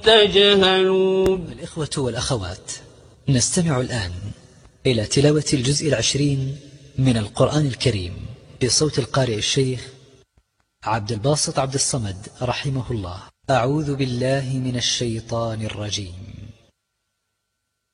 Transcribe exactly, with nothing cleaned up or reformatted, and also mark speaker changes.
Speaker 1: تجهلون.
Speaker 2: الإخوة والأخوات، نستمع الآن إلى تلاوة الجزء العشرين من القرآن الكريم بصوت القارئ الشيخ عبد الباسط عبد الصمد رحمه الله. أعوذ بالله من الشيطان الرجيم.